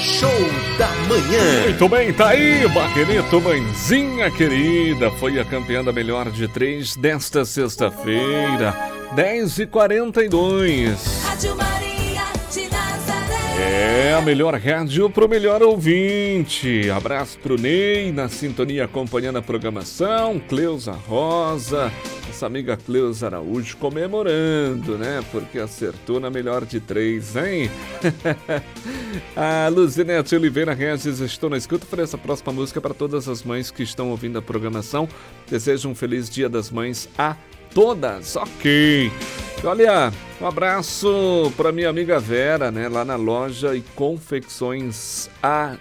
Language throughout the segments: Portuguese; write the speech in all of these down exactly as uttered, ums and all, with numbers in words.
Show da Manhã. Muito bem, tá aí, Baquelito, mãezinha querida. Foi a campeã da melhor de três desta sexta-feira, dez e quarenta e dois. Rádio Maria de Nazaré. É a melhor rádio pro melhor ouvinte. Abraço pro Ney, na sintonia acompanhando a programação. Cleusa Rosa, nossa amiga Cleusa Araújo comemorando, né? Porque acertou na melhor de três, hein? A Luzinete Oliveira Regis, estou na escuta. Ofereço a próxima música para todas as mães que estão ouvindo a programação. Desejo um feliz Dia das Mães a todas. Ok. Olha, um abraço para minha amiga Vera, né? Lá na loja e confecções a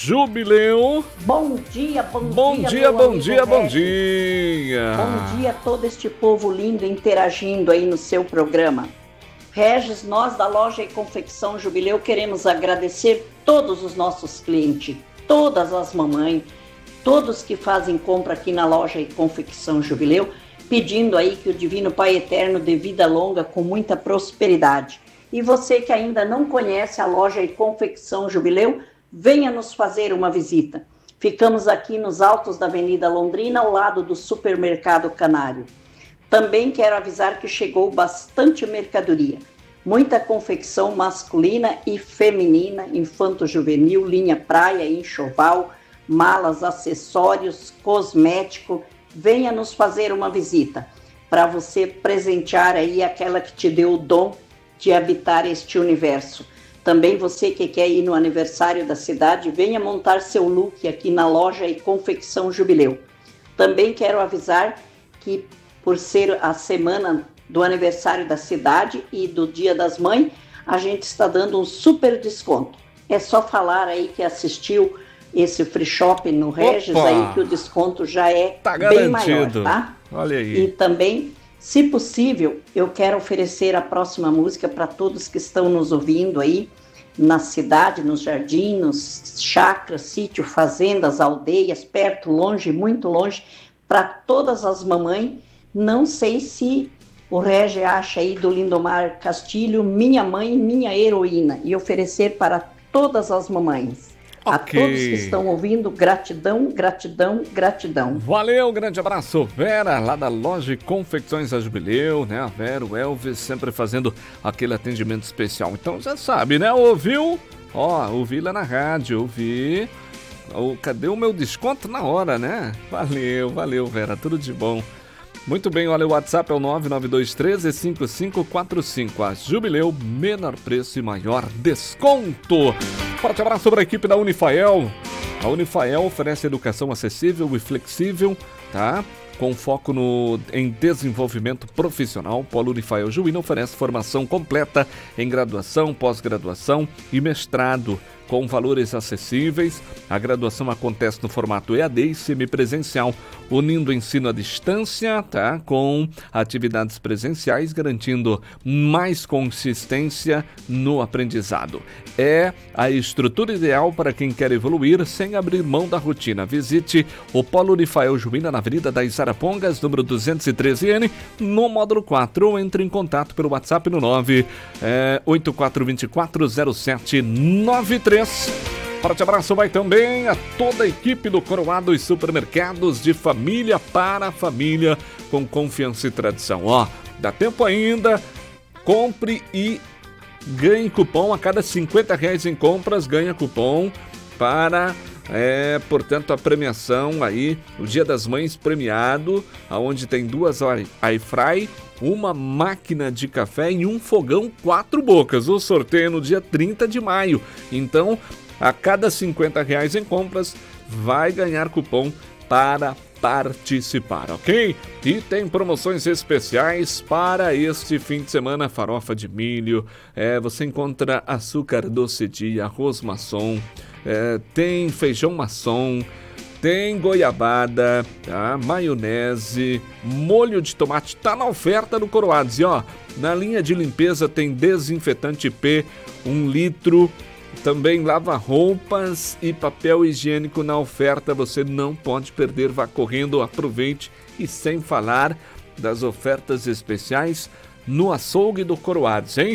Jubileu. Bom dia, bom, bom dia, dia, bom dia, bom Regis. dia. Bom dia a todo este povo lindo interagindo aí no seu programa. Regis, nós da loja e confecção Jubileu queremos agradecer todos os nossos clientes, todas as mamães, todos que fazem compra aqui na loja e confecção Jubileu, pedindo aí que o Divino Pai Eterno dê vida longa com muita prosperidade. E você que ainda não conhece a loja e confecção Jubileu, venha nos fazer uma visita. Ficamos aqui nos altos da Avenida Londrina, ao lado do Supermercado Canário. Também quero avisar que chegou bastante mercadoria. Muita confecção masculina e feminina, infanto-juvenil, linha praia, enxoval, malas, acessórios, cosmético. Venha nos fazer uma visita para você presentear aí aquela que te deu o dom de habitar este universo. Também você que quer ir no aniversário da cidade, venha montar seu look aqui na loja e confecção Jubileu. Também quero avisar que por ser a semana do aniversário da cidade e do Dia das Mães, a gente está dando um super desconto. É só falar aí que assistiu esse free shopping no Regis, Opa! aí que o desconto já é Tá bem garantido. maior, tá? Olha aí. E também, se possível, eu quero oferecer a próxima música para todos que estão nos ouvindo aí, na cidade, nos jardins, nos chacras, sítio, fazendas, aldeias, perto, longe, muito longe, para todas as mamães. Não sei se o Regi acha aí do Lindomar Castilho, Minha Mãe, Minha Heroína, e oferecer para todas as mamães. Ok. A todos que estão ouvindo, gratidão, gratidão, gratidão. Valeu, grande abraço, Vera, lá da loja e confecções a Jubileu, né? A Vera, o Elvis, sempre fazendo aquele atendimento especial. Então já sabe, né? Ouviu? Ó, ouvi lá na rádio, ouvi. Oh, cadê o meu desconto na hora, né? Valeu, valeu, Vera, tudo de bom. Muito bem, olha, o WhatsApp é o nove nove dois um três cinco cinco quatro cinco. A Jubileu, menor preço e maior desconto. Forte abraço para a equipe da Unifael. A Unifael oferece educação acessível e flexível, tá? Com foco no, em desenvolvimento profissional. Polo Unifael Juína oferece formação completa em graduação, pós-graduação e mestrado, com valores acessíveis. A graduação acontece no formato E A D e semipresencial, unindo o ensino à distância, tá? Com atividades presenciais, garantindo mais consistência no aprendizado. É a estrutura ideal para quem quer evoluir sem abrir mão da rotina. Visite o Polo Unifael Juína na Avenida das Arapongas, número duzentos e treze N, no módulo quatro, ou entre em contato pelo WhatsApp no nove oito quatro dois quatro zero sete nove três. Forte abraço vai também a toda a equipe do Coroados Supermercados, de família para família, com confiança e tradição. Ó, dá tempo ainda, compre e ganhe cupom. A cada cinquenta reais em compras, ganha cupom para, é, portanto, a premiação aí, o Dia das Mães premiado, onde tem duas airfry, uma máquina de café e um fogão quatro bocas. O sorteio é no dia trinta de maio. Então, a cada cinquenta reais em compras, vai ganhar cupom para participar, ok? E tem promoções especiais para este fim de semana. Farofa de milho, é, você encontra açúcar doce dia, arroz maçom, é, tem feijão maçom, tem goiabada, tá? Maionese, molho de tomate, tá na oferta do Coroados. E ó, na linha de limpeza tem desinfetante P, um litro, também lava-roupas e papel higiênico na oferta. Você não pode perder, vá correndo, aproveite. E sem falar das ofertas especiais no açougue do Coroados, hein?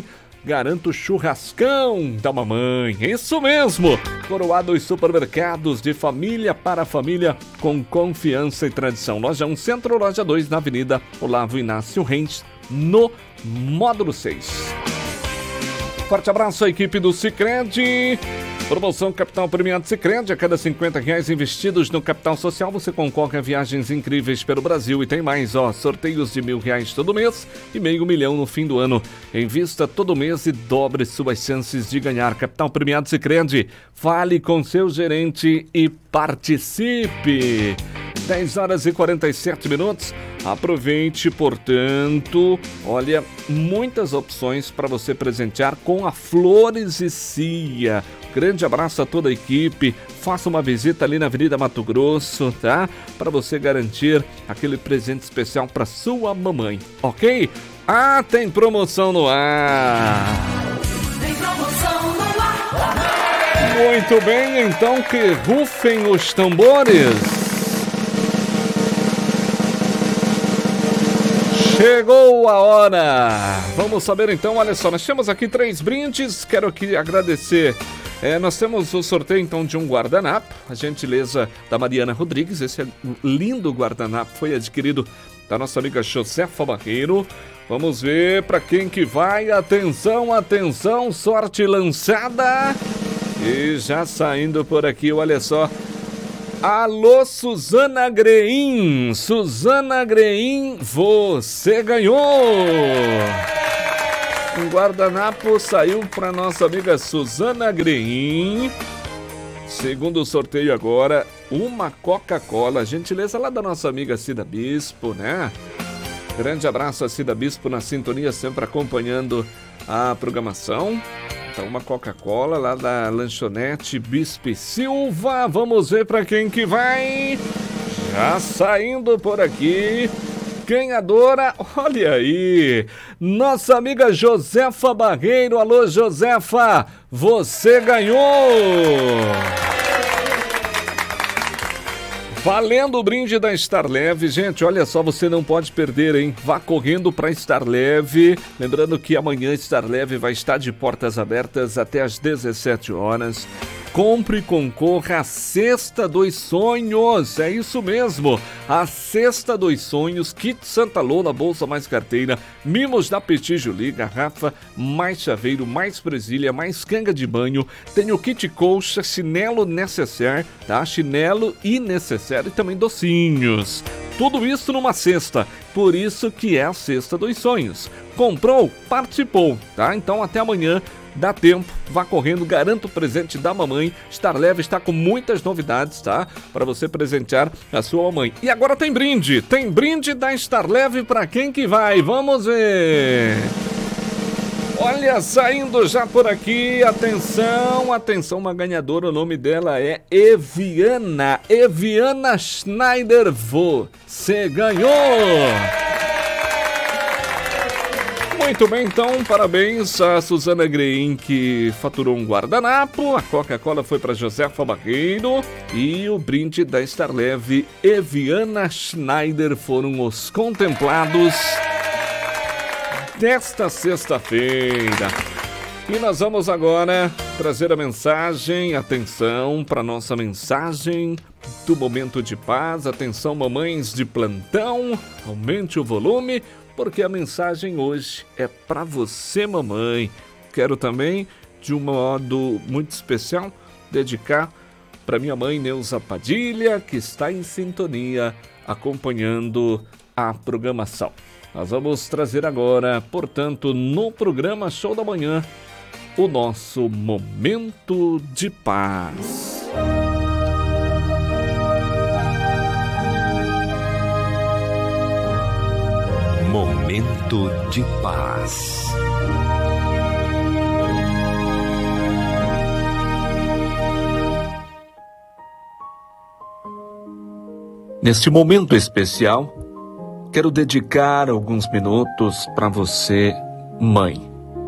garanta o churrascão da mamãe. Isso mesmo! Coroados Supermercados, de família para família, com confiança e tradição. Loja um Centro, loja dois na Avenida Olavo Inácio Reis, no módulo seis. Forte abraço à equipe do Sicredi. Promoção Capital Premiado Sicredi. A cada cinquenta reais investidos no Capital Social, você concorre a viagens incríveis pelo Brasil. E tem mais, ó, sorteios de mil reais todo mês e meio milhão no fim do ano. Invista todo mês e dobre suas chances de ganhar. Capital Premiado Sicredi. Fale com seu gerente e participe. dez horas e quarenta e sete minutos. Aproveite, portanto, olha, muitas opções para você presentear com a Flores e Cia. Grande abraço a toda a equipe. Faça uma visita ali na Avenida Mato Grosso, tá? Para você garantir aquele presente especial para sua mamãe, ok? Ah, tem promoção no ar. Tem promoção no ar. Muito bem, então que rufem os tambores. Chegou a hora! Vamos saber então, olha só, nós temos aqui três brindes, quero aqui agradecer. É, nós temos o sorteio então de um guardanapo, a gentileza da Mariana Rodrigues. Esse lindo guardanapo foi adquirido da nossa amiga Josefa Barreiro. Vamos ver para quem que vai. Atenção, atenção, sorte lançada. E já saindo por aqui, olha só. Alô, Suzana Greim! Suzana Greim, você ganhou! Um guardanapo saiu para nossa amiga Suzana Greim. Segundo sorteio agora, uma Coca-Cola, gentileza lá da nossa amiga Cida Bispo, né? Grande abraço a Cida Bispo na sintonia, sempre acompanhando a programação. Então, uma Coca-Cola lá da lanchonete Bispo e Silva. Vamos ver para quem que vai. Já saindo por aqui. Ganhadora, olha aí. Nossa amiga Josefa Barreiro. Alô, Josefa. Você ganhou. Valendo o brinde da Estar Leve. Gente, olha só, você não pode perder, hein? Vá correndo para Estar Leve. Lembrando que amanhã Estar Leve vai estar de portas abertas até às dezessete horas. Compre e concorra à Cesta dos Sonhos. É isso mesmo. A Cesta dos Sonhos, kit Santa Lola, bolsa mais carteira, mimos da Petit Julie, garrafa, mais chaveiro, mais presilha, mais canga de banho. Tem o kit colcha, chinelo necessaire, tá? Chinelo e necessaire e também docinhos. Tudo isso numa cesta. Por isso que é a Cesta dos Sonhos. Comprou? Participou, tá? Então até amanhã. Dá tempo, vá correndo, garanta o presente da mamãe. Estar Leve está com muitas novidades, tá? Para você presentear a sua mamãe. E agora tem brinde, tem brinde da Estar Leve para quem que vai? Vamos ver! Olha, saindo já por aqui, atenção, atenção, uma ganhadora, o nome dela é Eviana, Eviana Schneider, você ganhou! Muito bem, então, parabéns a Suzana Greim, que faturou um guardanapo. A Coca-Cola foi para Josefa Barreiro. E o brinde da Estar Leve, Eviana Schneider, foram os contemplados desta sexta-feira. E nós vamos agora trazer a mensagem, atenção para a nossa mensagem do Momento de Paz. Atenção, mamães de plantão, aumente o volume, porque a mensagem hoje é para você, mamãe. Quero também, de um modo muito especial, dedicar para minha mãe Neuza Padilha, que está em sintonia, acompanhando a programação. Nós vamos trazer agora, portanto, no programa Show da Manhã, o nosso Momento de Paz. Momento de Paz. Neste momento especial, quero dedicar alguns minutos para você, mãe.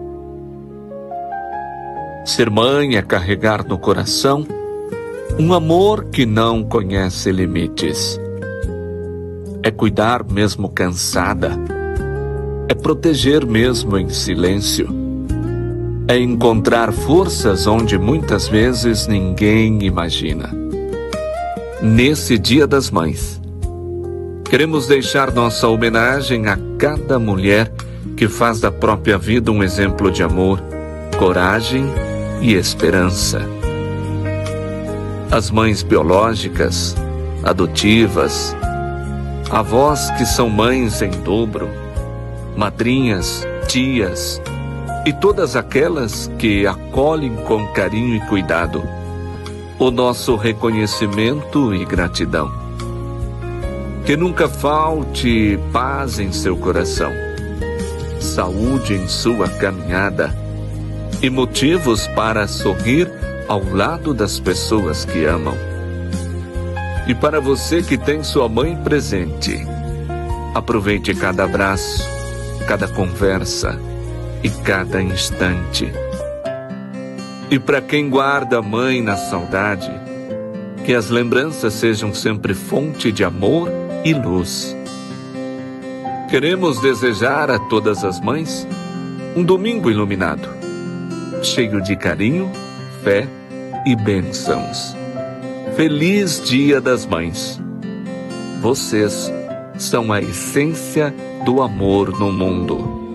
Ser mãe é carregar no coração um amor que não conhece limites. É cuidar mesmo cansada. É proteger mesmo em silêncio. é encontrar forças onde muitas vezes ninguém imagina. Nesse Dia das Mães, queremos deixar nossa homenagem a cada mulher que faz da própria vida um exemplo de amor, coragem e esperança. As mães biológicas, adotivas, avós que são mães em dobro, madrinhas, tias e todas aquelas que acolhem com carinho e cuidado, o nosso reconhecimento e gratidão. Que nunca falte paz em seu coração, saúde em sua caminhada e motivos para sorrir ao lado das pessoas que amam. E para você que tem sua mãe presente, aproveite cada abraço, cada conversa e cada instante. E para quem guarda a mãe na saudade, que as lembranças sejam sempre fonte de amor e luz. Queremos desejar a todas as mães um domingo iluminado, cheio de carinho, fé e bênçãos. Feliz Dia das Mães! Vocês são a essência do amor no mundo.